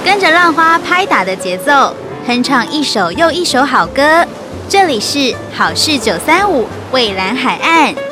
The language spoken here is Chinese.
跟着浪花拍打的节奏，哼唱一首又一首好歌。这里是好事935蔚蓝海岸。